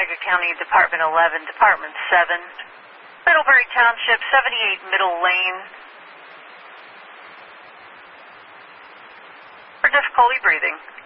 Cuyahoga County, Department 11, Department 7, Middlebury Township, 78 Middle Lane. For difficulty breathing.